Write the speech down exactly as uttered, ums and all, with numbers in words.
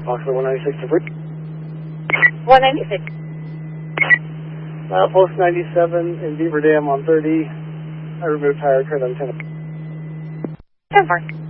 Foxtrot one ninety-six to Bridge. one ninety-six. Uh, Post ninety-seven in Beaver Dam on thirty. I removed tire, cleared on ten. ten four.